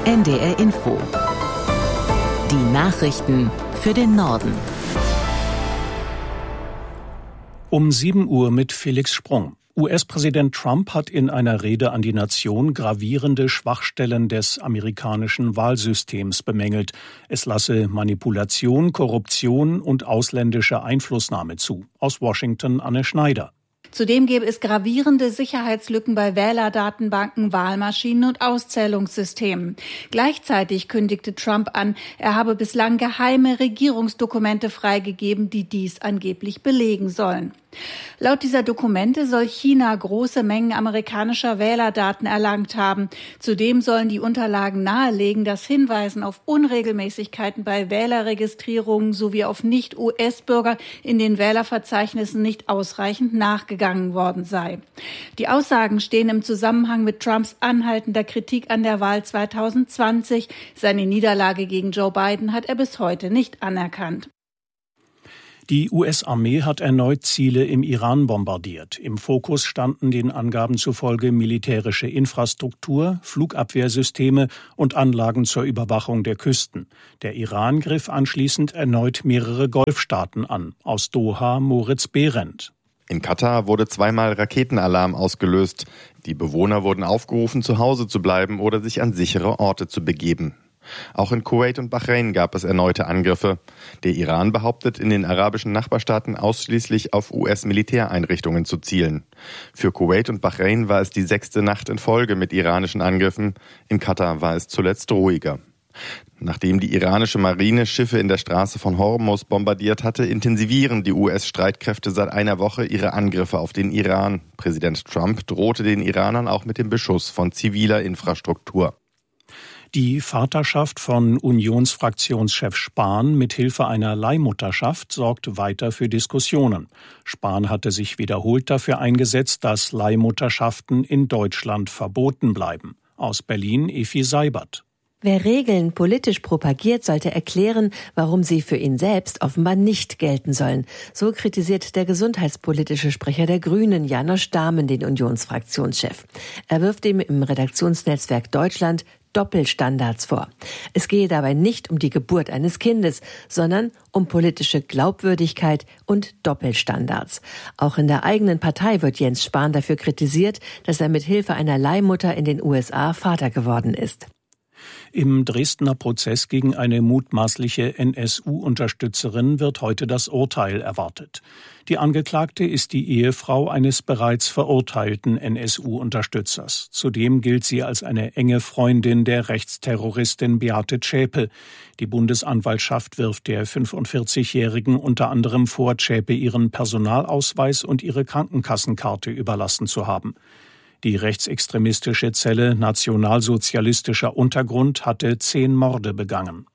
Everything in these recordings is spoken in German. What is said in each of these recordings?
NDR Info. Die Nachrichten für den Norden. Um 7 Uhr mit Felix Sprung. US-Präsident Trump hat in einer Rede an die Nation gravierende Schwachstellen des amerikanischen Wahlsystems bemängelt. Es lasse Manipulation, Korruption und ausländische Einflussnahme zu. Aus Washington Anne Schneider. Zudem gäbe es gravierende Sicherheitslücken bei Wählerdatenbanken, Wahlmaschinen und Auszählungssystemen. Gleichzeitig kündigte Trump an, er habe bislang geheime Regierungsdokumente freigegeben, die dies angeblich belegen sollen. Laut dieser Dokumente soll China große Mengen amerikanischer Wählerdaten erlangt haben. Zudem sollen die Unterlagen nahelegen, dass Hinweisen auf Unregelmäßigkeiten bei Wählerregistrierungen sowie auf Nicht-US-Bürger in den Wählerverzeichnissen nicht ausreichend nachgegangen worden sei. Die Aussagen stehen im Zusammenhang mit Trumps anhaltender Kritik an der Wahl 2020. Seine Niederlage gegen Joe Biden hat er bis heute nicht anerkannt. Die US-Armee hat erneut Ziele im Iran bombardiert. Im Fokus standen den Angaben zufolge militärische Infrastruktur, Flugabwehrsysteme und Anlagen zur Überwachung der Küsten. Der Iran griff anschließend erneut mehrere Golfstaaten an. Aus Doha Moritz Behrendt. In Katar wurde zweimal Raketenalarm ausgelöst. Die Bewohner wurden aufgerufen, zu Hause zu bleiben oder sich an sichere Orte zu begeben. Auch in Kuwait und Bahrain gab es erneute Angriffe. Der Iran behauptet, in den arabischen Nachbarstaaten ausschließlich auf US-Militäreinrichtungen zu zielen. Für Kuwait und Bahrain war es die 6. Nacht in Folge mit iranischen Angriffen. In Katar war es zuletzt ruhiger. Nachdem die iranische Marine Schiffe in der Straße von Hormuz bombardiert hatte, intensivieren die US-Streitkräfte seit einer Woche ihre Angriffe auf den Iran. Präsident Trump drohte den Iranern auch mit dem Beschuss von ziviler Infrastruktur. Die Vaterschaft von Unionsfraktionschef Spahn mit Hilfe einer Leihmutterschaft sorgt weiter für Diskussionen. Spahn hatte sich wiederholt dafür eingesetzt, dass Leihmutterschaften in Deutschland verboten bleiben. Aus Berlin Efi Seibert. Wer Regeln politisch propagiert, sollte erklären, warum sie für ihn selbst offenbar nicht gelten sollen. So kritisiert der gesundheitspolitische Sprecher der Grünen, Janosch Dahmen, den Unionsfraktionschef. Er wirft ihm im Redaktionsnetzwerk Deutschland Doppelstandards vor. Es gehe dabei nicht um die Geburt eines Kindes, sondern um politische Glaubwürdigkeit und Doppelstandards. Auch in der eigenen Partei wird Jens Spahn dafür kritisiert, dass er mit Hilfe einer Leihmutter in den USA Vater geworden ist. Im Dresdner Prozess gegen eine mutmaßliche NSU-Unterstützerin wird heute das Urteil erwartet. Die Angeklagte ist die Ehefrau eines bereits verurteilten NSU-Unterstützers. Zudem gilt sie als eine enge Freundin der Rechtsterroristin Beate Zschäpe. Die Bundesanwaltschaft wirft der 45-Jährigen unter anderem vor, Zschäpe ihren Personalausweis und ihre Krankenkassenkarte überlassen zu haben. Die rechtsextremistische Zelle Nationalsozialistischer Untergrund hatte 10 Morde begangen.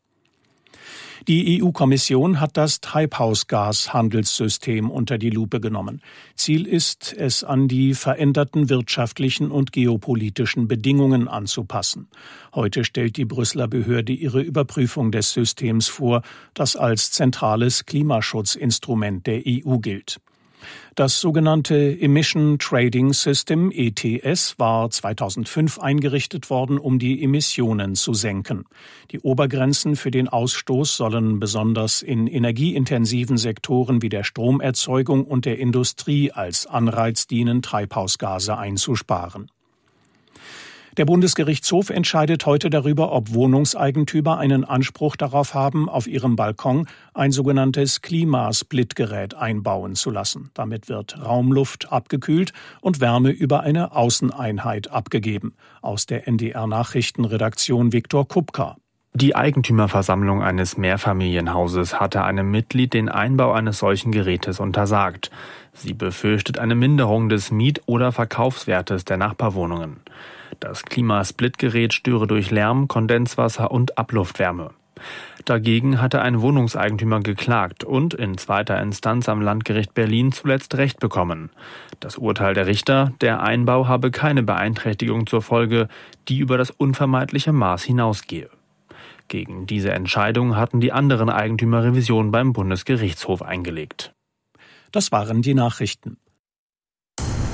Die EU-Kommission hat das Treibhausgashandelssystem unter die Lupe genommen. Ziel ist es, an die veränderten wirtschaftlichen und geopolitischen Bedingungen anzupassen. Heute stellt die Brüsseler Behörde ihre Überprüfung des Systems vor, das als zentrales Klimaschutzinstrument der EU gilt. Das sogenannte Emission Trading System ETS war 2005 eingerichtet worden, um die Emissionen zu senken. Die Obergrenzen für den Ausstoß sollen besonders in energieintensiven Sektoren wie der Stromerzeugung und der Industrie als Anreiz dienen, Treibhausgase einzusparen. Der Bundesgerichtshof entscheidet heute darüber, ob Wohnungseigentümer einen Anspruch darauf haben, auf ihrem Balkon ein sogenanntes Klimasplitgerät einbauen zu lassen. Damit wird Raumluft abgekühlt und Wärme über eine Außeneinheit abgegeben. Aus der NDR-Nachrichtenredaktion Viktor Kupka. Die Eigentümerversammlung eines Mehrfamilienhauses hatte einem Mitglied den Einbau eines solchen Gerätes untersagt. Sie befürchtet eine Minderung des Miet- oder Verkaufswertes der Nachbarwohnungen. Das Klimasplitgerät störe durch Lärm, Kondenswasser und Abluftwärme. Dagegen hatte ein Wohnungseigentümer geklagt und in zweiter Instanz am Landgericht Berlin zuletzt Recht bekommen. Das Urteil der Richter, der Einbau habe keine Beeinträchtigung zur Folge, die über das unvermeidliche Maß hinausgehe. Gegen diese Entscheidung hatten die anderen Eigentümer Revision beim Bundesgerichtshof eingelegt. Das waren die Nachrichten.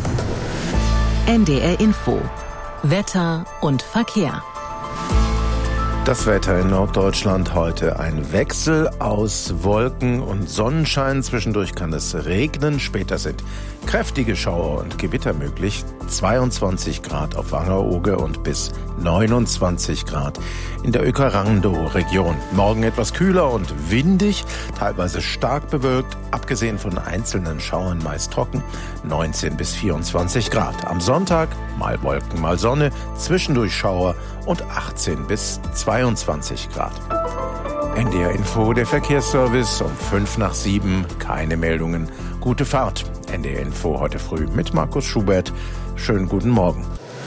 NDR Info. Wetter und Verkehr. Das Wetter in Norddeutschland heute ein Wechsel aus Wolken und Sonnenschein. Zwischendurch kann es regnen. Später sind kräftige Schauer und Gewitter möglich. 22 Grad auf Wangerooge und bis 29 Grad in der Öckerrangdo-Region. Morgen etwas kühler und windig, teilweise stark bewölkt, abgesehen von einzelnen Schauern meist trocken, 19 bis 24 Grad. Am Sonntag mal Wolken, mal Sonne, zwischendurch Schauer und 18 bis 22 Grad. NDR Info, der Verkehrsservice um 5:05, keine Meldungen. Gute Fahrt. NDR Info heute früh mit Markus Schubert. Schönen guten Morgen.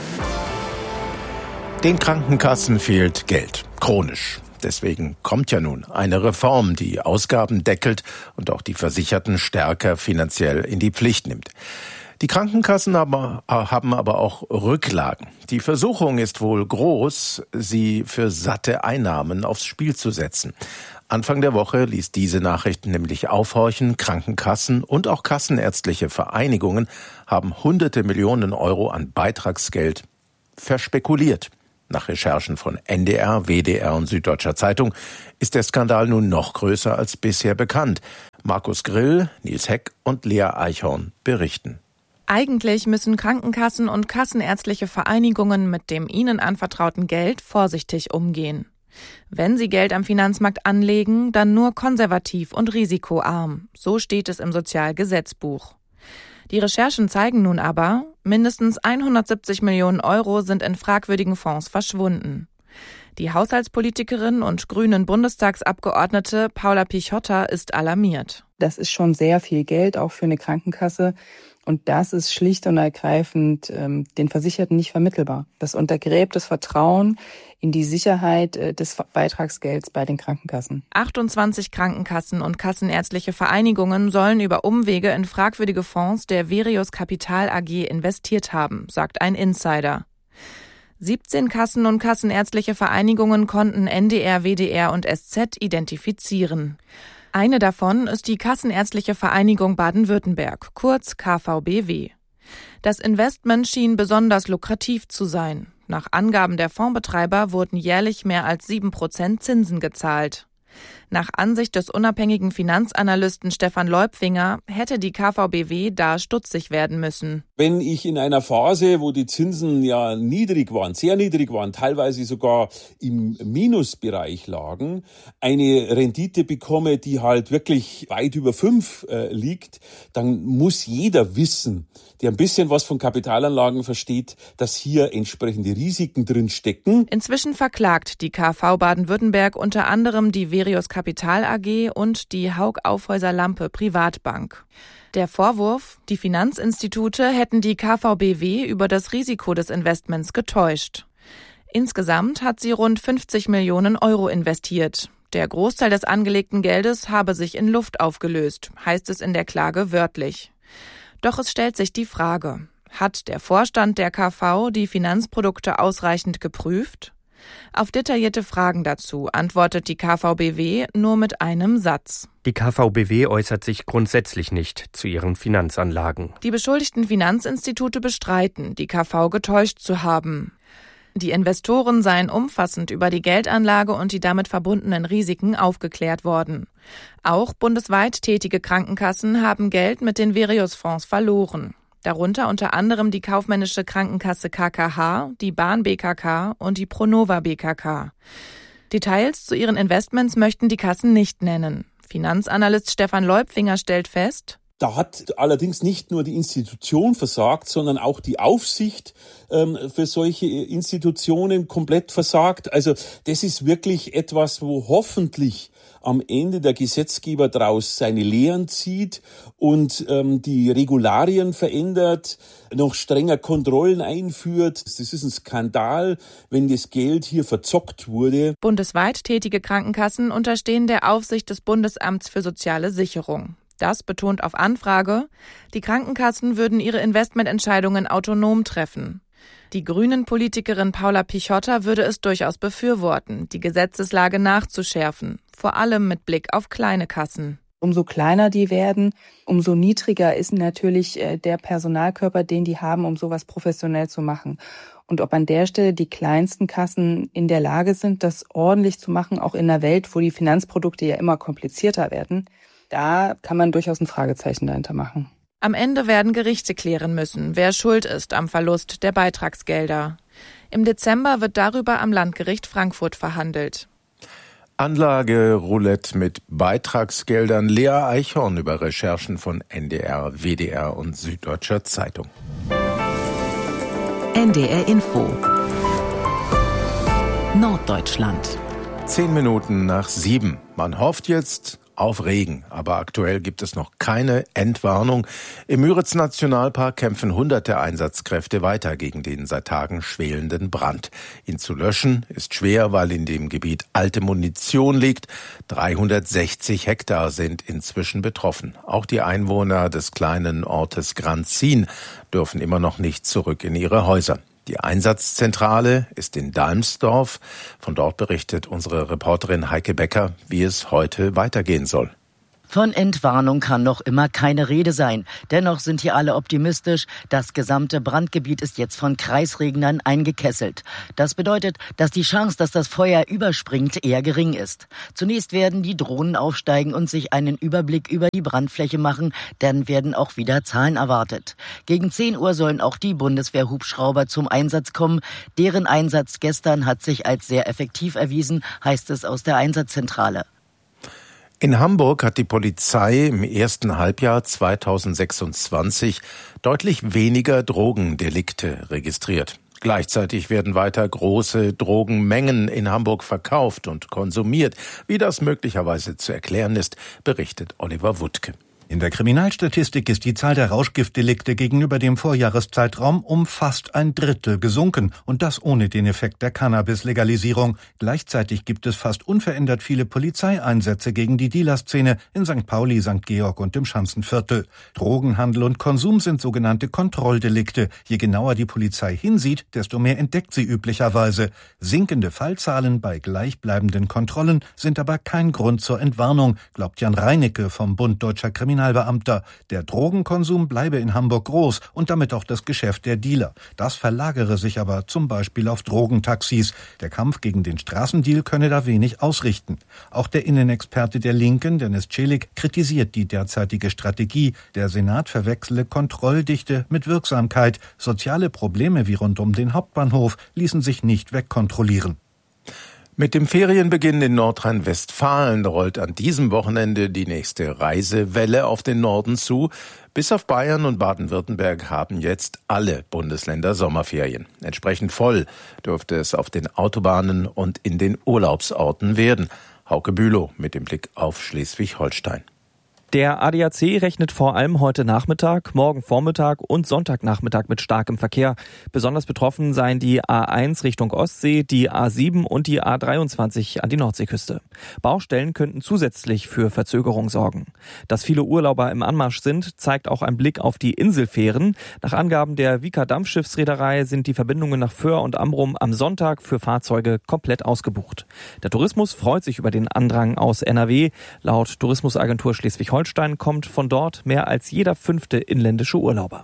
Den Krankenkassen fehlt Geld, chronisch. Deswegen kommt ja nun eine Reform, die Ausgaben deckelt und auch die Versicherten stärker finanziell in die Pflicht nimmt. Die Krankenkassen haben aber auch Rücklagen. Die Versuchung ist wohl groß, sie für satte Einnahmen aufs Spiel zu setzen. Anfang der Woche ließ diese Nachricht nämlich aufhorchen. Krankenkassen und auch kassenärztliche Vereinigungen haben hunderte Millionen Euro an Beitragsgeld verspekuliert. Nach Recherchen von NDR, WDR und Süddeutscher Zeitung ist der Skandal nun noch größer als bisher bekannt. Markus Grill, Nils Heck und Lea Eichhorn berichten. Eigentlich müssen Krankenkassen und kassenärztliche Vereinigungen mit dem ihnen anvertrauten Geld vorsichtig umgehen. Wenn sie Geld am Finanzmarkt anlegen, dann nur konservativ und risikoarm. So steht es im Sozialgesetzbuch. Die Recherchen zeigen nun aber, mindestens 170 Millionen Euro sind in fragwürdigen Fonds verschwunden. Die Haushaltspolitikerin und grünen Bundestagsabgeordnete Paula Pichotta ist alarmiert. Das ist schon sehr viel Geld, auch für eine Krankenkasse. Und das ist schlicht und ergreifend den Versicherten nicht vermittelbar. Das untergräbt das Vertrauen in die Sicherheit des Beitragsgelds bei den Krankenkassen. 28 Krankenkassen und kassenärztliche Vereinigungen sollen über Umwege in fragwürdige Fonds der Verius Capital AG investiert haben, sagt ein Insider. 17 Kassen und kassenärztliche Vereinigungen konnten NDR, WDR und SZ identifizieren. Eine davon ist die Kassenärztliche Vereinigung Baden-Württemberg, kurz KVBW. Das Investment schien besonders lukrativ zu sein. Nach Angaben der Fondsbetreiber wurden jährlich mehr als 7% Zinsen gezahlt. Nach Ansicht des unabhängigen Finanzanalysten Stefan Leupfinger hätte die KVBW da stutzig werden müssen. Wenn ich in einer Phase, wo die Zinsen ja niedrig waren, sehr niedrig waren, teilweise sogar im Minusbereich lagen, eine Rendite bekomme, die halt wirklich weit über 5 liegt, dann muss jeder wissen, der ein bisschen was von Kapitalanlagen versteht, dass hier entsprechende Risiken drin stecken. Inzwischen verklagt die KV Baden-Württemberg unter anderem die Verius Capital AG und die Haug Aufhäuser Lampe Privatbank. Der Vorwurf, die Finanzinstitute hätten die KVBW über das Risiko des Investments getäuscht. Insgesamt hat sie rund 50 Millionen Euro investiert. Der Großteil des angelegten Geldes habe sich in Luft aufgelöst, heißt es in der Klage wörtlich. Doch es stellt sich die Frage, hat der Vorstand der KV die Finanzprodukte ausreichend geprüft? Auf detaillierte Fragen dazu antwortet die KVBW nur mit einem Satz. Die KVBW äußert sich grundsätzlich nicht zu ihren Finanzanlagen. Die beschuldigten Finanzinstitute bestreiten, die KV getäuscht zu haben. Die Investoren seien umfassend über die Geldanlage und die damit verbundenen Risiken aufgeklärt worden. Auch bundesweit tätige Krankenkassen haben Geld mit den Verius-Fonds verloren. Darunter unter anderem die kaufmännische Krankenkasse KKH, die Bahn BKK und die Pronova BKK. Details zu ihren Investments möchten die Kassen nicht nennen. Finanzanalyst Stefan Leupfinger stellt fest: Da hat allerdings nicht nur die Institution versagt, sondern auch die Aufsicht für solche Institutionen komplett versagt. Also das ist wirklich etwas, wo hoffentlich am Ende der Gesetzgeber daraus seine Lehren zieht und die Regularien verändert, noch strenger Kontrollen einführt. Das ist ein Skandal, wenn das Geld hier verzockt wurde. Bundesweit tätige Krankenkassen unterstehen der Aufsicht des Bundesamts für soziale Sicherung. Das betont auf Anfrage, die Krankenkassen würden ihre Investmententscheidungen autonom treffen. Die Grünen-Politikerin Paula Pichotta würde es durchaus befürworten, die Gesetzeslage nachzuschärfen, vor allem mit Blick auf kleine Kassen. Umso kleiner die werden, umso niedriger ist natürlich der Personalkörper, den die haben, um sowas professionell zu machen. und ob an der Stelle die kleinsten Kassen in der Lage sind, das ordentlich zu machen, auch in einer Welt, wo die Finanzprodukte ja immer komplizierter werden. Da kann man durchaus ein Fragezeichen dahinter machen. Am Ende werden Gerichte klären müssen, wer schuld ist am Verlust der Beitragsgelder. Im Dezember wird darüber am Landgericht Frankfurt verhandelt. Anlageroulette mit Beitragsgeldern. Lea Eichhorn über Recherchen von NDR, WDR und Süddeutscher Zeitung. NDR Info. Norddeutschland. 7:10. Man hofft jetzt auf Regen, aber aktuell gibt es noch keine Entwarnung. Im Müritz-Nationalpark kämpfen hunderte Einsatzkräfte weiter gegen den seit Tagen schwelenden Brand. Ihn zu löschen ist schwer, weil in dem Gebiet alte Munition liegt. 360 Hektar sind inzwischen betroffen. Auch die Einwohner des kleinen Ortes Granzin dürfen immer noch nicht zurück in ihre Häuser. Die Einsatzzentrale ist in Dalmsdorf. Von dort berichtet unsere Reporterin Heike Becker, wie es heute weitergehen soll. Von Entwarnung kann noch immer keine Rede sein. Dennoch sind hier alle optimistisch. Das gesamte Brandgebiet ist jetzt von Kreisregnern eingekesselt. Das bedeutet, dass die Chance, dass das Feuer überspringt, eher gering ist. Zunächst werden die Drohnen aufsteigen und sich einen Überblick über die Brandfläche machen. Dann werden auch wieder Zahlen erwartet. Gegen 10 Uhr sollen auch die Bundeswehr-Hubschrauber zum Einsatz kommen. Deren Einsatz gestern hat sich als sehr effektiv erwiesen, heißt es aus der Einsatzzentrale. In Hamburg hat die Polizei im ersten Halbjahr 2026 deutlich weniger Drogendelikte registriert. Gleichzeitig werden weiter große Drogenmengen in Hamburg verkauft und konsumiert. Wie das möglicherweise zu erklären ist, berichtet Oliver Wuttke. In der Kriminalstatistik ist die Zahl der Rauschgiftdelikte gegenüber dem Vorjahreszeitraum um fast 1/3 gesunken und das ohne den Effekt der Cannabis-Legalisierung. Gleichzeitig gibt es fast unverändert viele Polizeieinsätze gegen die Dealerszene in St. Pauli, St. Georg und im Schanzenviertel. Drogenhandel und Konsum sind sogenannte Kontrolldelikte. Je genauer die Polizei hinsieht, desto mehr entdeckt sie üblicherweise. Sinkende Fallzahlen bei gleichbleibenden Kontrollen sind aber kein Grund zur Entwarnung, glaubt Jan Reinicke vom Bund Deutscher Kriminalbeamter. Der Drogenkonsum bleibe in Hamburg groß und damit auch das Geschäft der Dealer. Das verlagere sich aber zum Beispiel auf Drogentaxis. Der Kampf gegen den Straßendeal könne da wenig ausrichten. Auch der Innenexperte der Linken, Dennis Celik, kritisiert die derzeitige Strategie. Der Senat verwechsle Kontrolldichte mit Wirksamkeit. Soziale Probleme wie rund um den Hauptbahnhof ließen sich nicht wegkontrollieren. Mit dem Ferienbeginn in Nordrhein-Westfalen rollt an diesem Wochenende die nächste Reisewelle auf den Norden zu. Bis auf Bayern und Baden-Württemberg haben jetzt alle Bundesländer Sommerferien. Entsprechend voll dürfte es auf den Autobahnen und in den Urlaubsorten werden. Hauke Bülow mit dem Blick auf Schleswig-Holstein. Der ADAC rechnet vor allem heute Nachmittag, morgen Vormittag und Sonntagnachmittag mit starkem Verkehr. Besonders betroffen seien die A1 Richtung Ostsee, die A7 und die A23 an die Nordseeküste. Baustellen könnten zusätzlich für Verzögerung sorgen. Dass viele Urlauber im Anmarsch sind, zeigt auch ein Blick auf die Inselfähren. Nach Angaben der Vika Dampfschiffsreederei sind die Verbindungen nach Föhr und Amrum am Sonntag für Fahrzeuge komplett ausgebucht. Der Tourismus freut sich über den Andrang aus NRW. Laut Tourismusagentur Schleswig-Holstein kommt von dort mehr als jeder 5. inländische Urlauber.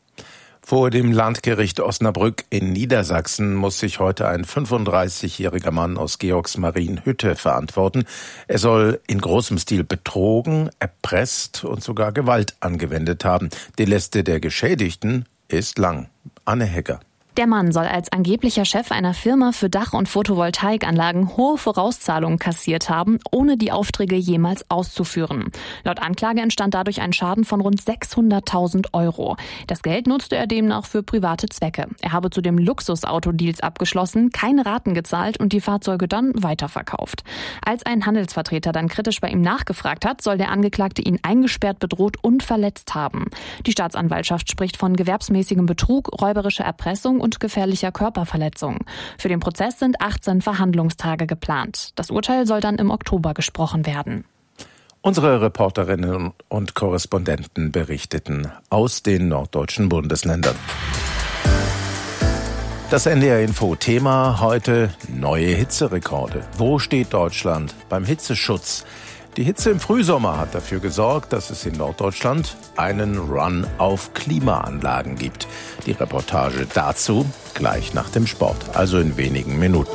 Vor dem Landgericht Osnabrück in Niedersachsen muss sich heute ein 35-jähriger Mann aus Georgsmarienhütte verantworten. Er soll in großem Stil betrogen, erpresst und sogar Gewalt angewendet haben. Die Liste der Geschädigten ist lang. Anne Hegger. Der Mann soll als angeblicher Chef einer Firma für Dach- und Photovoltaikanlagen hohe Vorauszahlungen kassiert haben, ohne die Aufträge jemals auszuführen. Laut Anklage entstand dadurch ein Schaden von rund 600.000 €. Das Geld nutzte er demnach für private Zwecke. Er habe zudem Luxusautodeals abgeschlossen, keine Raten gezahlt und die Fahrzeuge dann weiterverkauft. Als ein Handelsvertreter dann kritisch bei ihm nachgefragt hat, soll der Angeklagte ihn eingesperrt, bedroht und verletzt haben. Die Staatsanwaltschaft spricht von gewerbsmäßigem Betrug, räuberischer Erpressung und gefährlicher Körperverletzung. Für den Prozess sind 18 Verhandlungstage geplant. Das Urteil soll dann im Oktober gesprochen werden. Unsere Reporterinnen und Korrespondenten berichteten aus den norddeutschen Bundesländern. Das NDR-Info-Thema heute: neue Hitzerekorde. Wo steht Deutschland beim Hitzeschutz? Die Hitze im Frühsommer hat dafür gesorgt, dass es in Norddeutschland einen Run auf Klimaanlagen gibt. Die Reportage dazu gleich nach dem Sport, also in wenigen Minuten.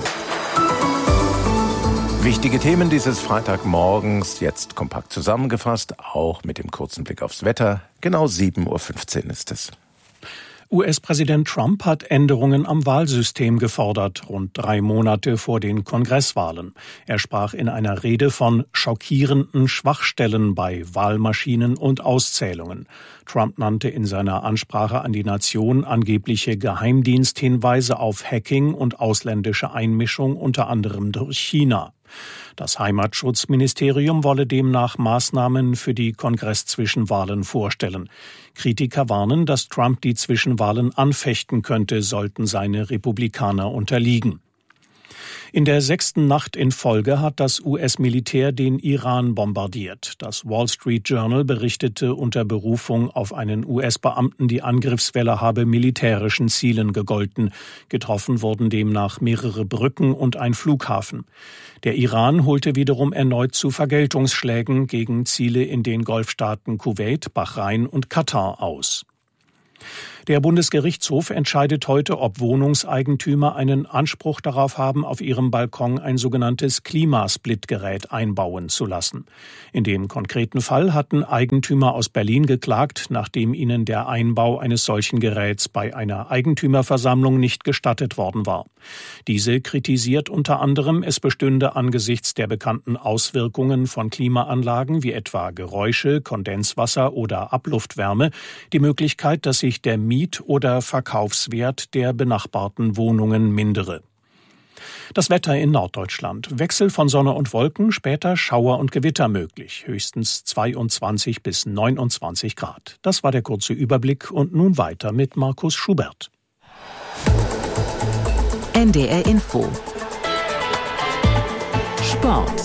Wichtige Themen dieses Freitagmorgens jetzt kompakt zusammengefasst, auch mit dem kurzen Blick aufs Wetter. Genau 7:15 Uhr ist es. US-Präsident Trump hat Änderungen am Wahlsystem gefordert, rund 3 Monate vor den Kongresswahlen. Er sprach in einer Rede von schockierenden Schwachstellen bei Wahlmaschinen und Auszählungen. Trump nannte in seiner Ansprache an die Nation angebliche Geheimdiensthinweise auf Hacking und ausländische Einmischung, unter anderem durch China. Das Heimatschutzministerium wolle demnach Maßnahmen für die Kongress-Zwischenwahlen vorstellen. Kritiker warnen, dass Trump die Zwischenwahlen anfechten könnte, sollten seine Republikaner unterliegen. In der 6. Nacht in Folge hat das US-Militär den Iran bombardiert. Das Wall Street Journal berichtete unter Berufung auf einen US-Beamten, die Angriffswelle habe militärischen Zielen gegolten. Getroffen wurden demnach mehrere Brücken und ein Flughafen. Der Iran holte wiederum erneut zu Vergeltungsschlägen gegen Ziele in den Golfstaaten Kuwait, Bahrain und Katar aus. Der Bundesgerichtshof entscheidet heute, ob Wohnungseigentümer einen Anspruch darauf haben, auf ihrem Balkon ein sogenanntes Klimasplitgerät einbauen zu lassen. In dem konkreten Fall hatten Eigentümer aus Berlin geklagt, nachdem ihnen der Einbau eines solchen Geräts bei einer Eigentümerversammlung nicht gestattet worden war. Diese kritisiert unter anderem, es bestünde angesichts der bekannten Auswirkungen von Klimaanlagen wie etwa Geräusche, Kondenswasser oder Abluftwärme die Möglichkeit, dass sich der Miet- oder Verkaufswert der benachbarten Wohnungen mindere. Das Wetter in Norddeutschland. Wechsel von Sonne und Wolken, später Schauer und Gewitter möglich. Höchstens 22 bis 29 Grad. Das war der kurze Überblick und nun weiter mit Markus Schubert. NDR Info. Sport.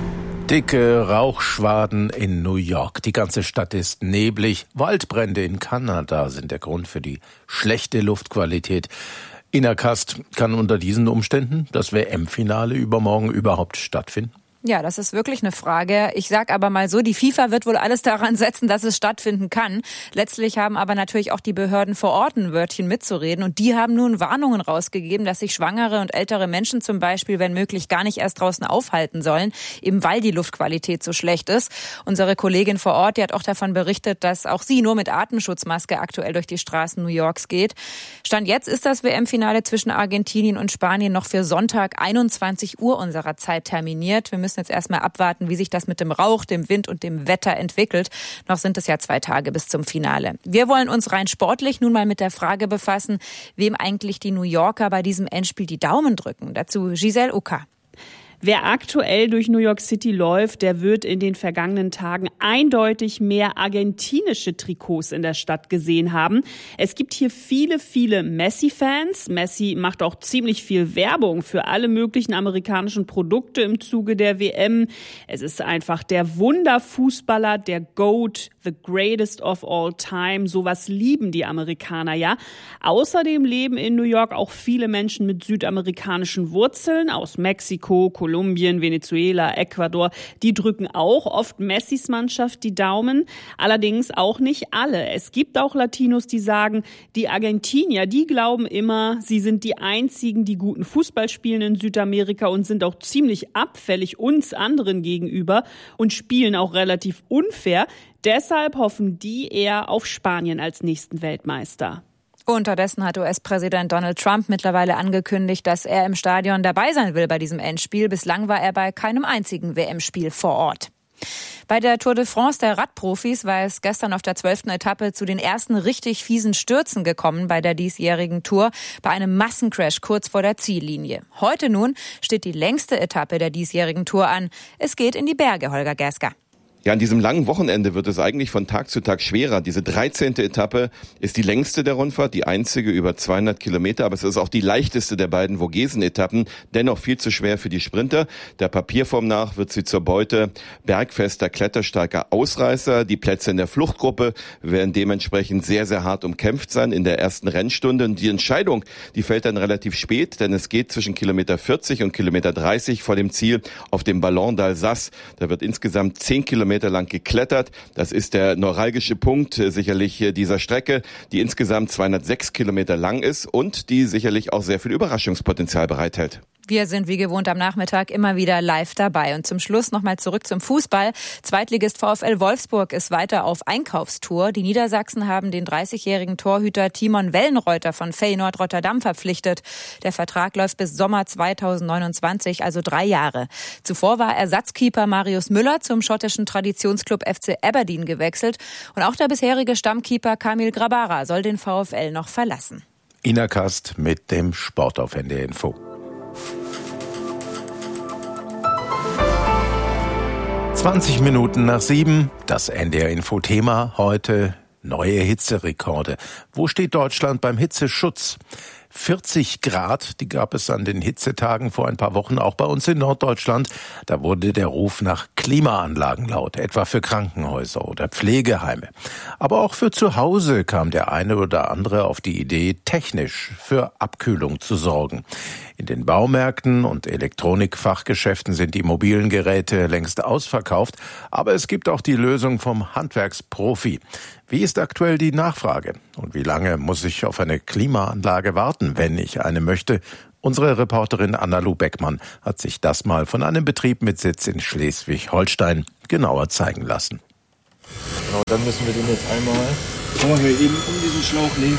Dicke Rauchschwaden in New York. Die ganze Stadt ist neblig. Waldbrände in Kanada sind der Grund für die schlechte Luftqualität. Ina Kast, kann unter diesen Umständen das WM-Finale übermorgen überhaupt stattfinden? Ja, das ist wirklich eine Frage. Ich sag aber mal so, die FIFA wird wohl alles daran setzen, dass es stattfinden kann. Letztlich haben aber natürlich auch die Behörden vor Ort ein Wörtchen mitzureden. Und die haben nun Warnungen rausgegeben, dass sich schwangere und ältere Menschen zum Beispiel, wenn möglich, gar nicht erst draußen aufhalten sollen, eben weil die Luftqualität so schlecht ist. Unsere Kollegin vor Ort, die hat auch davon berichtet, dass auch sie nur mit Atemschutzmaske aktuell durch die Straßen New Yorks geht. Stand jetzt ist das WM-Finale zwischen Argentinien und Spanien noch für Sonntag 21 Uhr unserer Zeit terminiert. Wir müssen jetzt erstmal abwarten, wie sich das mit dem Rauch, dem Wind und dem Wetter entwickelt. Noch sind es ja 2 Tage bis zum Finale. Wir wollen uns rein sportlich nun mal mit der Frage befassen, wem eigentlich die New Yorker bei diesem Endspiel die Daumen drücken. Dazu Giselle Ucker. Wer aktuell durch New York City läuft, der wird in den vergangenen Tagen eindeutig mehr argentinische Trikots in der Stadt gesehen haben. Es gibt hier viele, viele Messi-Fans. Messi macht auch ziemlich viel Werbung für alle möglichen amerikanischen Produkte im Zuge der WM. Es ist einfach der Wunderfußballer, der GOAT, the greatest of all time. Sowas lieben die Amerikaner ja. Außerdem leben in New York auch viele Menschen mit südamerikanischen Wurzeln aus Mexiko, Kolumbien, Venezuela, Ecuador, die drücken auch oft Messis Mannschaft die Daumen, allerdings auch nicht alle. Es gibt auch Latinos, die sagen, die Argentinier, die glauben immer, sie sind die einzigen, die guten Fußball spielen in Südamerika und sind auch ziemlich abfällig uns anderen gegenüber und spielen auch relativ unfair. Deshalb hoffen die eher auf Spanien als nächsten Weltmeister. Unterdessen hat US-Präsident Donald Trump mittlerweile angekündigt, dass er im Stadion dabei sein will bei diesem Endspiel. Bislang war er bei keinem einzigen WM-Spiel vor Ort. Bei der Tour de France der Radprofis war es gestern auf der 12. Etappe zu den ersten richtig fiesen Stürzen gekommen bei der diesjährigen Tour, bei einem Massencrash kurz vor der Ziellinie. Heute nun steht die längste Etappe der diesjährigen Tour an. Es geht in die Berge, Holger Gerska. Ja, an diesem langen Wochenende wird es eigentlich von Tag zu Tag schwerer. Diese 13. Etappe ist die längste der Rundfahrt, die einzige über 200 Kilometer, aber es ist auch die leichteste der beiden Vogesen-Etappen, dennoch viel zu schwer für die Sprinter. Der Papierform nach wird sie zur Beute bergfester, kletterstarker Ausreißer. Die Plätze in der Fluchtgruppe werden dementsprechend sehr, sehr hart umkämpft sein in der ersten Rennstunde. Und die Entscheidung, die fällt dann relativ spät, denn es geht zwischen Kilometer 40 und Kilometer 30 vor dem Ziel auf dem Ballon d'Alsace. Da wird insgesamt 10 Kilometer lang geklettert. Das ist der neuralgische Punkt sicherlich dieser Strecke, die insgesamt 206 Kilometer lang ist und die sicherlich auch sehr viel Überraschungspotenzial bereithält. Wir sind wie gewohnt am Nachmittag immer wieder live dabei. Und zum Schluss nochmal zurück zum Fußball. Zweitligist VfL Wolfsburg ist weiter auf Einkaufstour. Die Niedersachsen haben den 30-jährigen Torhüter Timon Wellenreuter von Feyenoord Rotterdam verpflichtet. Der Vertrag läuft bis Sommer 2029, also 3 Jahre. Zuvor war Ersatzkeeper Marius Müller zum schottischen Traditionsclub FC Aberdeen gewechselt. Und auch der bisherige Stammkeeper Kamil Grabara soll den VfL noch verlassen. Ina Kast mit dem Sport auf NDR Info. 20 Minuten nach 7, das NDR-Info-Thema heute: neue Hitzerekorde. Wo steht Deutschland beim Hitzeschutz? 40 Grad, die gab es an den Hitzetagen vor ein paar Wochen auch bei uns in Norddeutschland. Da wurde der Ruf nach Klimaanlagen laut, etwa für Krankenhäuser oder Pflegeheime. Aber auch für zu Hause kam der eine oder andere auf die Idee, technisch für Abkühlung zu sorgen. In den Baumärkten und Elektronikfachgeschäften sind die mobilen Geräte längst ausverkauft, aber es gibt auch die Lösung vom Handwerksprofi. Wie ist aktuell die Nachfrage? Und wie lange muss ich auf eine Klimaanlage warten, wenn ich eine möchte? Unsere Reporterin Anna-Lu Beckmann hat sich das mal von einem Betrieb mit Sitz in Schleswig-Holstein genauer zeigen lassen. Genau, dann müssen wir den jetzt einmal hier eben um diesen Schlauch legen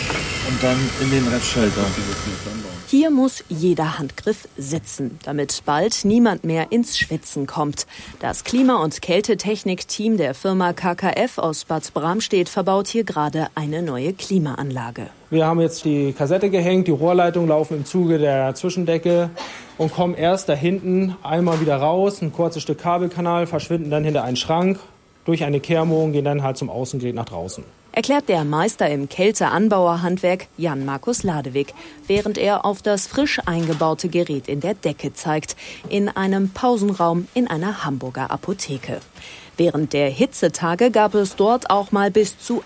und dann in den Restschalter. Hier muss jeder Handgriff sitzen, damit bald niemand mehr ins Schwitzen kommt. Das Klima- und Kältetechnik-Team der Firma KKF aus Bad Bramstedt verbaut hier gerade eine neue Klimaanlage. Wir haben jetzt die Kassette gehängt, die Rohrleitungen laufen im Zuge der Zwischendecke und kommen erst da hinten einmal wieder raus, ein kurzes Stück Kabelkanal, verschwinden dann hinter einen Schrank, durch eine Kehrung, gehen dann halt zum Außengerät nach draußen. Erklärt der Meister im Kälteanbauerhandwerk Jan-Markus Ladewig, während er auf das frisch eingebaute Gerät in der Decke zeigt, in einem Pausenraum in einer Hamburger Apotheke. Während der Hitzetage gab es dort auch mal bis zu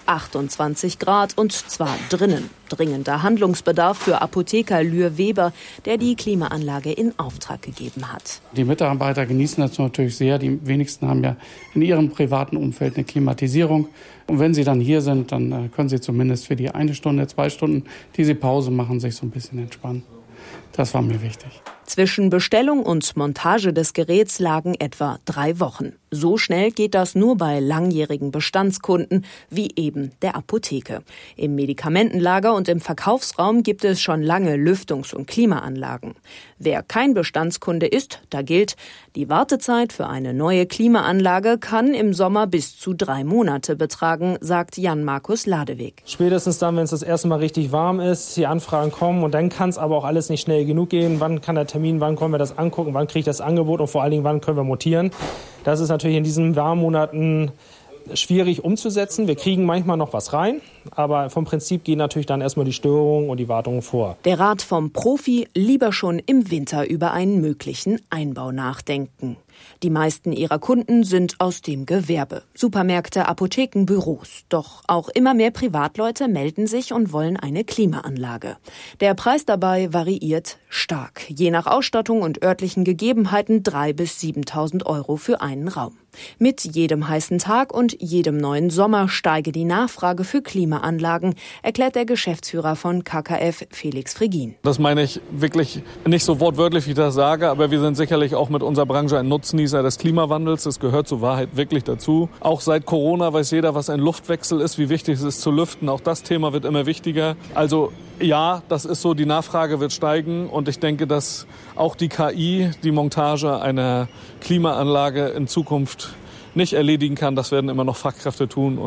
28 Grad und zwar drinnen. Dringender Handlungsbedarf für Apotheker Lür Weber, der die Klimaanlage in Auftrag gegeben hat. Die Mitarbeiter genießen das natürlich sehr. Die wenigsten haben ja in ihrem privaten Umfeld eine Klimatisierung. Und wenn sie dann hier sind, dann können sie zumindest für die 1 Stunde, 2 Stunden, die sie Pause machen, sich so ein bisschen entspannen. Das war mir wichtig. Zwischen Bestellung und Montage des Geräts lagen etwa 3 Wochen. So schnell geht das nur bei langjährigen Bestandskunden wie eben der Apotheke. Im Medikamentenlager und im Verkaufsraum gibt es schon lange Lüftungs- und Klimaanlagen. Wer kein Bestandskunde ist, da gilt, die Wartezeit für eine neue Klimaanlage kann im Sommer bis zu 3 Monate betragen, sagt Jan-Markus Ladewig. Spätestens dann, wenn es das erste Mal richtig warm ist, die Anfragen kommen und dann kann es aber auch alles nicht schnell genug gehen. Wann kann der Termin, wann können wir das angucken, wann kriege ich das Angebot und vor allen Dingen, wann können wir montieren. Das ist natürlich in diesen warmen Monaten schwierig umzusetzen. Wir kriegen manchmal noch was rein, aber vom Prinzip gehen natürlich dann erstmal die Störungen und die Wartungen vor. Der Rat vom Profi: lieber schon im Winter über einen möglichen Einbau nachdenken. Die meisten ihrer Kunden sind aus dem Gewerbe. Supermärkte, Apotheken, Büros. Doch auch immer mehr Privatleute melden sich und wollen eine Klimaanlage. Der Preis dabei variiert stark. Je nach Ausstattung und örtlichen Gegebenheiten 3.000 bis 7.000 Euro für einen Raum. Mit jedem heißen Tag und jedem neuen Sommer steige die Nachfrage für Klimaanlagen, erklärt der Geschäftsführer von KKF, Felix Fregin. Das meine ich wirklich nicht so wortwörtlich, wie ich das sage, aber wir sind sicherlich auch mit unserer Branche ein Nutznießer des Klimawandels. Das gehört zur Wahrheit wirklich dazu. Auch seit Corona weiß jeder, was ein Luftwechsel ist, wie wichtig es ist zu lüften. Auch das Thema wird immer wichtiger. Also ja, das ist so, die Nachfrage wird steigen und ich denke, dass auch die KI die Montage einer Klimaanlage in Zukunft nicht erledigen kann. Das werden immer noch Fachkräfte tun und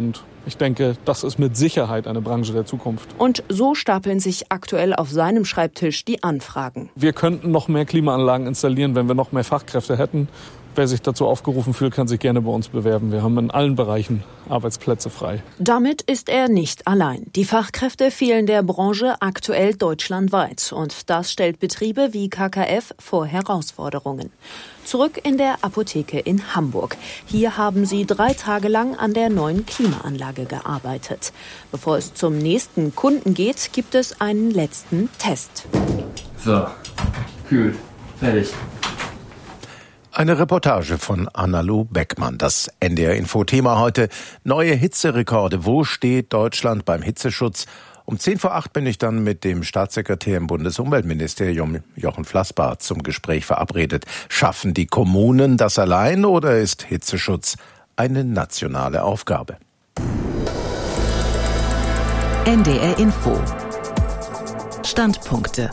Ich denke, das ist mit Sicherheit eine Branche der Zukunft. Und so stapeln sich aktuell auf seinem Schreibtisch die Anfragen. Wir könnten noch mehr Klimaanlagen installieren, wenn wir noch mehr Fachkräfte hätten. Wer sich dazu aufgerufen fühlt, kann sich gerne bei uns bewerben. Wir haben in allen Bereichen Arbeitsplätze frei. Damit ist er nicht allein. Die Fachkräfte fehlen der Branche aktuell deutschlandweit. Und das stellt Betriebe wie KKF vor Herausforderungen. Zurück in der Apotheke in Hamburg. Hier haben sie 3 Tage lang an der neuen Klimaanlage gearbeitet. Bevor es zum nächsten Kunden geht, gibt es einen letzten Test. So, kühl, fertig. Eine Reportage von Anna-Lu Beckmann. Das NDR-Info-Thema heute: neue Hitzerekorde. Wo steht Deutschland beim Hitzeschutz? Um 7:10 bin ich dann mit dem Staatssekretär im Bundesumweltministerium, Jochen Flassbart, zum Gespräch verabredet. Schaffen die Kommunen das allein oder ist Hitzeschutz eine nationale Aufgabe? NDR-Info. Standpunkte.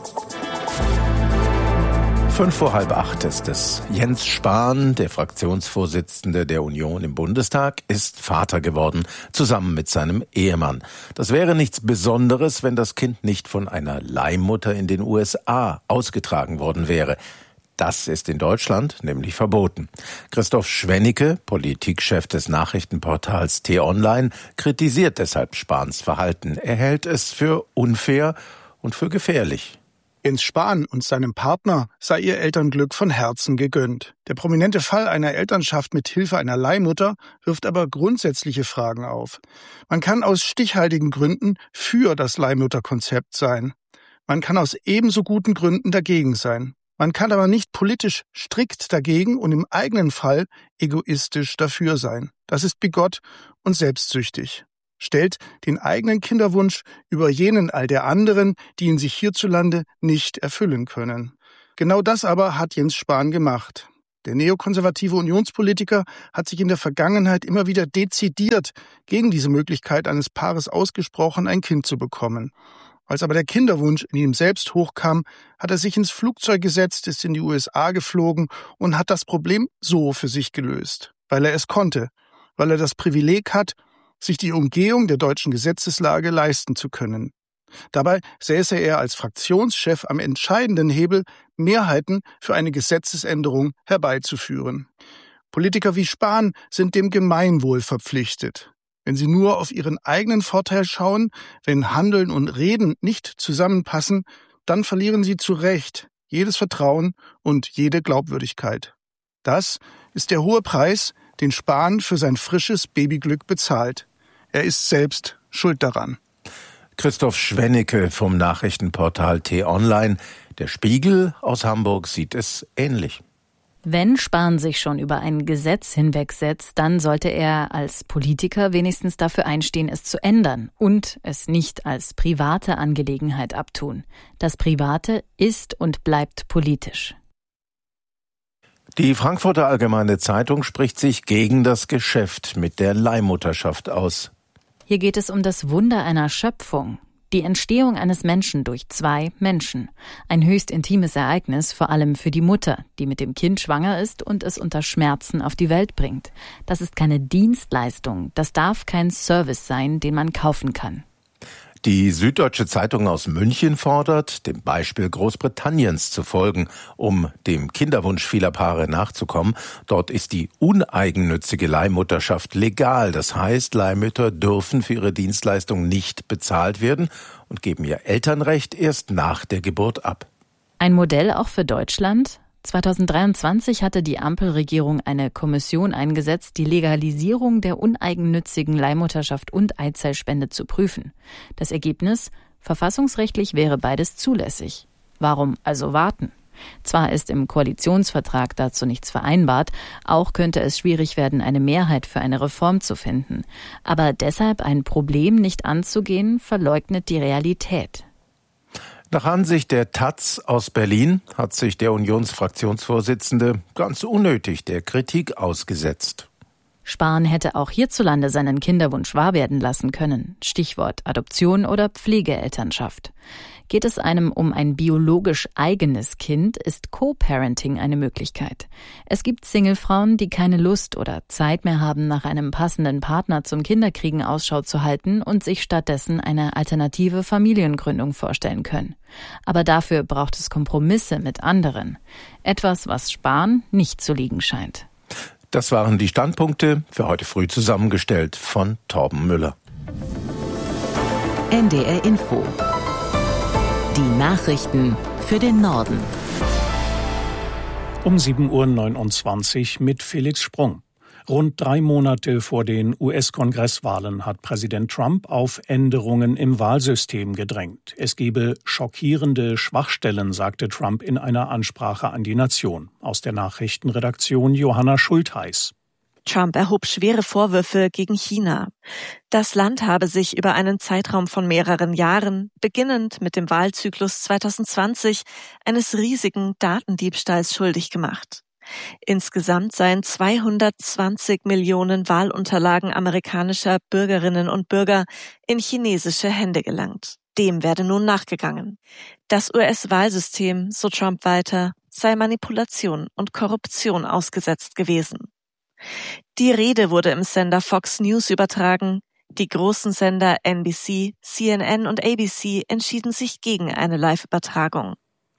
7:55 ist es. Jens Spahn, der Fraktionsvorsitzende der Union im Bundestag, ist Vater geworden, zusammen mit seinem Ehemann. Das wäre nichts Besonderes, wenn das Kind nicht von einer Leihmutter in den USA ausgetragen worden wäre. Das ist in Deutschland nämlich verboten. Christoph Schwennecke, Politikchef des Nachrichtenportals T-Online, kritisiert deshalb Spahns Verhalten. Er hält es für unfair und für gefährlich. Jens Spahn und seinem Partner sei ihr Elternglück von Herzen gegönnt. Der prominente Fall einer Elternschaft mit Hilfe einer Leihmutter wirft aber grundsätzliche Fragen auf. Man kann aus stichhaltigen Gründen für das Leihmutterkonzept sein. Man kann aus ebenso guten Gründen dagegen sein. Man kann aber nicht politisch strikt dagegen und im eigenen Fall egoistisch dafür sein. Das ist bigott und selbstsüchtig. Stellt den eigenen Kinderwunsch über jenen all der anderen, die ihn sich hierzulande nicht erfüllen können. Genau das aber hat Jens Spahn gemacht. Der neokonservative Unionspolitiker hat sich in der Vergangenheit immer wieder dezidiert gegen diese Möglichkeit eines Paares ausgesprochen, ein Kind zu bekommen. Als aber der Kinderwunsch in ihm selbst hochkam, hat er sich ins Flugzeug gesetzt, ist in die USA geflogen und hat das Problem so für sich gelöst. Weil er es konnte, weil er das Privileg hat, sich die Umgehung der deutschen Gesetzeslage leisten zu können. Dabei säße er als Fraktionschef am entscheidenden Hebel, Mehrheiten für eine Gesetzesänderung herbeizuführen. Politiker wie Spahn sind dem Gemeinwohl verpflichtet. Wenn sie nur auf ihren eigenen Vorteil schauen, wenn Handeln und Reden nicht zusammenpassen, dann verlieren sie zu Recht jedes Vertrauen und jede Glaubwürdigkeit. Das ist der hohe Preis, den Spahn für sein frisches Babyglück bezahlt. Er ist selbst schuld daran. Christoph Schwennecke vom Nachrichtenportal T-Online. Der Spiegel aus Hamburg sieht es ähnlich. Wenn Spahn sich schon über ein Gesetz hinwegsetzt, dann sollte er als Politiker wenigstens dafür einstehen, es zu ändern und es nicht als private Angelegenheit abtun. Das Private ist und bleibt politisch. Die Frankfurter Allgemeine Zeitung spricht sich gegen das Geschäft mit der Leihmutterschaft aus. Hier geht es um das Wunder einer Schöpfung. Die Entstehung eines Menschen durch 2 Menschen. Ein höchst intimes Ereignis, vor allem für die Mutter, die mit dem Kind schwanger ist und es unter Schmerzen auf die Welt bringt. Das ist keine Dienstleistung, das darf kein Service sein, den man kaufen kann. Die Süddeutsche Zeitung aus München fordert, dem Beispiel Großbritanniens zu folgen, um dem Kinderwunsch vieler Paare nachzukommen. Dort ist die uneigennützige Leihmutterschaft legal. Das heißt, Leihmütter dürfen für ihre Dienstleistung nicht bezahlt werden und geben ihr Elternrecht erst nach der Geburt ab. Ein Modell auch für Deutschland? 2023 hatte die Ampelregierung eine Kommission eingesetzt, die Legalisierung der uneigennützigen Leihmutterschaft und Eizellspende zu prüfen. Das Ergebnis? Verfassungsrechtlich wäre beides zulässig. Warum also warten? Zwar ist im Koalitionsvertrag dazu nichts vereinbart, auch könnte es schwierig werden, eine Mehrheit für eine Reform zu finden. Aber deshalb ein Problem nicht anzugehen, verleugnet die Realität. Nach Ansicht der taz aus Berlin hat sich der Unionsfraktionsvorsitzende ganz unnötig der Kritik ausgesetzt. Spahn hätte auch hierzulande seinen Kinderwunsch wahr werden lassen können. Stichwort Adoption oder Pflegeelternschaft. Geht es einem um ein biologisch eigenes Kind, ist Co-Parenting eine Möglichkeit. Es gibt Singlefrauen, die keine Lust oder Zeit mehr haben, nach einem passenden Partner zum Kinderkriegen Ausschau zu halten und sich stattdessen eine alternative Familiengründung vorstellen können. Aber dafür braucht es Kompromisse mit anderen. Etwas, was Spahn nicht zu liegen scheint. Das waren die Standpunkte für heute früh zusammengestellt von Torben Müller. NDR Info. Die Nachrichten für den Norden. Um 7:29 Uhr mit Felix Sprung. Rund 3 Monate vor den US-Kongresswahlen hat Präsident Trump auf Änderungen im Wahlsystem gedrängt. Es gebe schockierende Schwachstellen, sagte Trump in einer Ansprache an die Nation. Aus der Nachrichtenredaktion Johanna Schultheiß. Trump erhob schwere Vorwürfe gegen China. Das Land habe sich über einen Zeitraum von mehreren Jahren, beginnend mit dem Wahlzyklus 2020, eines riesigen Datendiebstahls schuldig gemacht. Insgesamt seien 220 Millionen Wahlunterlagen amerikanischer Bürgerinnen und Bürger in chinesische Hände gelangt. Dem werde nun nachgegangen. Das US-Wahlsystem, so Trump weiter, sei Manipulation und Korruption ausgesetzt gewesen. Die Rede wurde im Sender Fox News übertragen. Die großen Sender NBC, CNN und ABC entschieden sich gegen eine Live-Übertragung.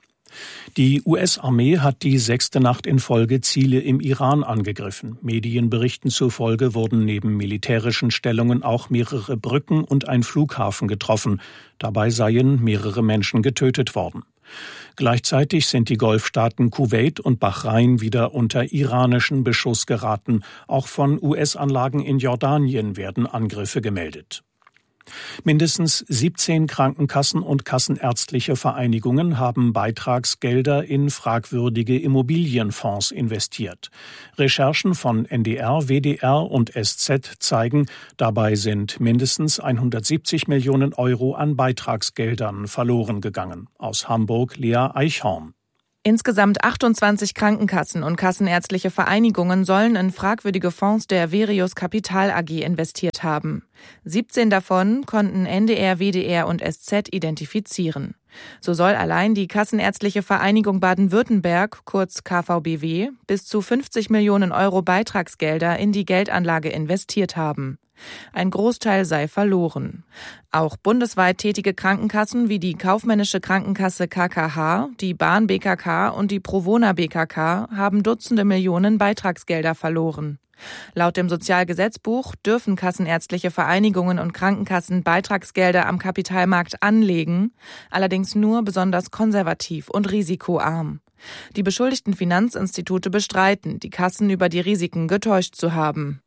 Die US-Armee hat die 6. Nacht in Folge Ziele im Iran angegriffen. Medienberichten zufolge wurden neben militärischen Stellungen auch mehrere Brücken und ein Flughafen getroffen. Dabei seien mehrere Menschen getötet worden. Gleichzeitig sind die Golfstaaten Kuwait und Bahrain wieder unter iranischen Beschuss geraten. Auch von US-Anlagen in Jordanien werden Angriffe gemeldet. Mindestens 17 Krankenkassen und kassenärztliche Vereinigungen haben Beitragsgelder in fragwürdige Immobilienfonds investiert. Recherchen von NDR, WDR und SZ zeigen, dabei sind mindestens 170 Millionen Euro an Beitragsgeldern verloren gegangen. Aus Hamburg Lea Eichhorn. Insgesamt 28 Krankenkassen und kassenärztliche Vereinigungen sollen in fragwürdige Fonds der Verius Capital AG investiert haben. 17 davon konnten NDR, WDR und SZ identifizieren. So soll allein die Kassenärztliche Vereinigung Baden-Württemberg, kurz KVBW, bis zu 50 Millionen Euro Beitragsgelder in die Geldanlage investiert haben. Ein Großteil sei verloren. Auch bundesweit tätige Krankenkassen wie die Kaufmännische Krankenkasse KKH, die Bahn BKK und die Provona BKK haben Dutzende Millionen Beitragsgelder verloren. Laut dem Sozialgesetzbuch dürfen kassenärztliche Vereinigungen und Krankenkassen Beitragsgelder am Kapitalmarkt anlegen, allerdings nur besonders konservativ und risikoarm. Die beschuldigten Finanzinstitute bestreiten, die Kassen über die Risiken getäuscht zu haben.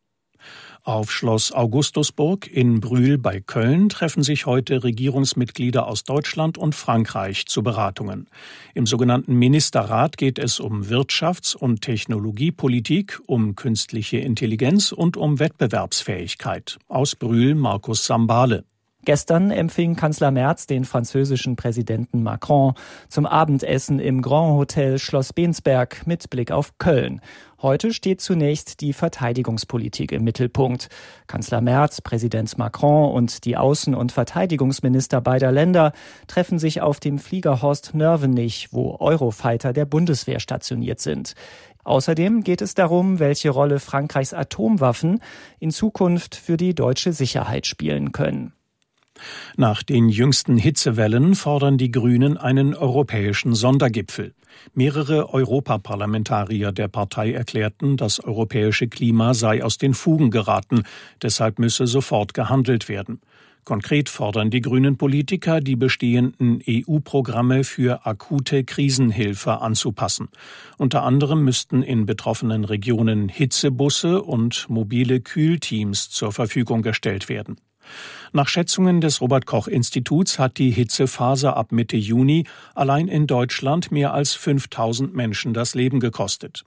Auf Schloss Augustusburg in Brühl bei Köln treffen sich heute Regierungsmitglieder aus Deutschland und Frankreich zu Beratungen. Im sogenannten Ministerrat geht es um Wirtschafts- und Technologiepolitik, um künstliche Intelligenz und um Wettbewerbsfähigkeit. Aus Brühl Markus Sambale. Gestern empfing Kanzler Merz den französischen Präsidenten Macron zum Abendessen im Grand Hotel Schloss Bensberg mit Blick auf Köln. Heute steht zunächst die Verteidigungspolitik im Mittelpunkt. Kanzler Merz, Präsident Macron und die Außen- und Verteidigungsminister beider Länder treffen sich auf dem Flieger Horst-Nörvenich, wo Eurofighter der Bundeswehr stationiert sind. Außerdem geht es darum, welche Rolle Frankreichs Atomwaffen in Zukunft für die deutsche Sicherheit spielen können. Nach den jüngsten Hitzewellen fordern die Grünen einen europäischen Sondergipfel. Mehrere Europaparlamentarier der Partei erklärten, das europäische Klima sei aus den Fugen geraten, deshalb müsse sofort gehandelt werden. Konkret fordern die grünen Politiker, die bestehenden EU-Programme für akute Krisenhilfe anzupassen. Unter anderem müssten in betroffenen Regionen Hitzebusse und mobile Kühlteams zur Verfügung gestellt werden. Nach Schätzungen des Robert-Koch-Instituts hat die Hitzephase ab Mitte Juni allein in Deutschland mehr als 5.000 Menschen das Leben gekostet.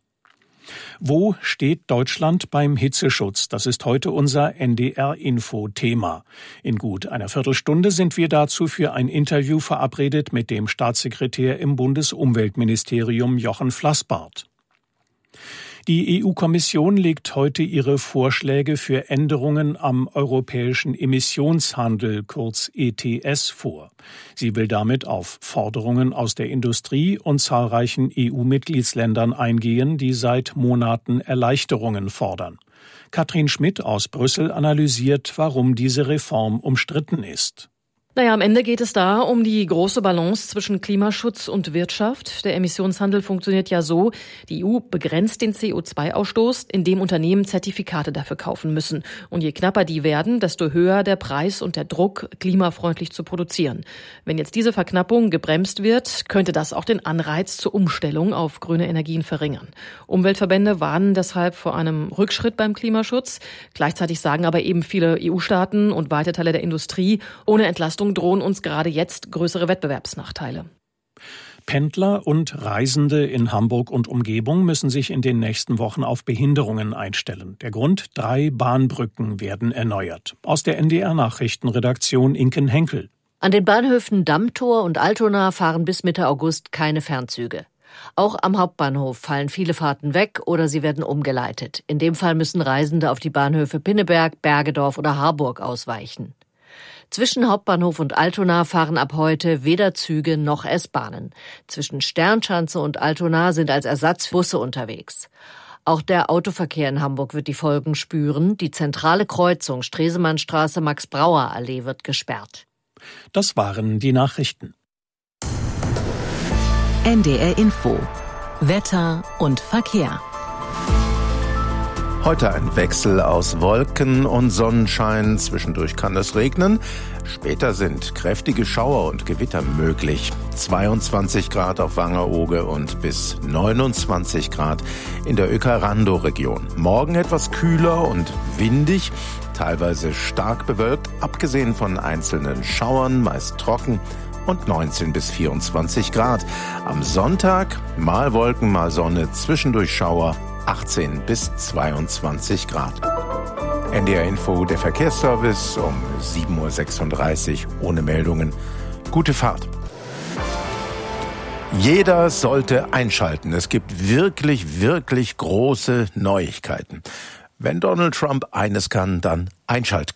Wo steht Deutschland beim Hitzeschutz? Das ist heute unser NDR-Info-Thema. In gut einer Viertelstunde sind wir dazu für ein Interview verabredet mit dem Staatssekretär im Bundesumweltministerium Jochen Flassbart. Die EU-Kommission legt heute ihre Vorschläge für Änderungen am europäischen Emissionshandel, kurz ETS, vor. Sie will damit auf Forderungen aus der Industrie und zahlreichen EU-Mitgliedsländern eingehen, die seit Monaten Erleichterungen fordern. Katrin Schmidt aus Brüssel analysiert, warum diese Reform umstritten ist. Am Ende geht es da um die große Balance zwischen Klimaschutz und Wirtschaft. Der Emissionshandel funktioniert ja so: Die EU begrenzt den CO2-Ausstoß, indem Unternehmen Zertifikate dafür kaufen müssen. Und je knapper die werden, desto höher der Preis und der Druck, klimafreundlich zu produzieren. Wenn jetzt diese Verknappung gebremst wird, könnte das auch den Anreiz zur Umstellung auf grüne Energien verringern. Umweltverbände warnen deshalb vor einem Rückschritt beim Klimaschutz. Gleichzeitig sagen aber eben viele EU-Staaten und weite Teile der Industrie, ohne Entlastung drohen uns gerade jetzt größere Wettbewerbsnachteile. Pendler und Reisende in Hamburg und Umgebung müssen sich in den nächsten Wochen auf Behinderungen einstellen. Der Grund: 3 Bahnbrücken werden erneuert. Aus der NDR-Nachrichtenredaktion Inken Henkel. An den Bahnhöfen Dammtor und Altona fahren bis Mitte August keine Fernzüge. Auch am Hauptbahnhof fallen viele Fahrten weg oder sie werden umgeleitet. In dem Fall müssen Reisende auf die Bahnhöfe Pinneberg, Bergedorf oder Harburg ausweichen. Zwischen Hauptbahnhof und Altona fahren ab heute weder Züge noch S-Bahnen. Zwischen Sternschanze und Altona sind als Ersatz Busse unterwegs. Auch der Autoverkehr in Hamburg wird die Folgen spüren. Die zentrale Kreuzung Stresemannstraße Max-Brauer-Allee wird gesperrt. Das waren die Nachrichten. NDR Info. Wetter und Verkehr. Heute ein Wechsel aus Wolken und Sonnenschein. Zwischendurch kann es regnen. Später sind kräftige Schauer und Gewitter möglich. 22 Grad auf Wangerooge und bis 29 Grad in der Öckerando-Region. Morgen etwas kühler und windig, teilweise stark bewölkt, abgesehen von einzelnen Schauern, meist trocken, und 19 bis 24 Grad. Am Sonntag mal Wolken, mal Sonne, zwischendurch Schauer, 18 bis 22 Grad. NDR Info, der Verkehrsservice um 7.36 Uhr ohne Meldungen. Gute Fahrt. Jeder sollte einschalten. Es gibt wirklich, wirklich große Neuigkeiten. Wenn Donald Trump eines kann, dann Einschaltquoten.